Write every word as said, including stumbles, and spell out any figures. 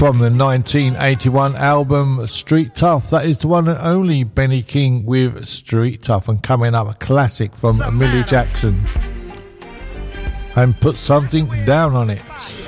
From the nineteen eighty-one album Street Tough, that is the one and only Benny King with Street Tough. And coming up, a classic from Millie Jackson, and Put Something Down on It.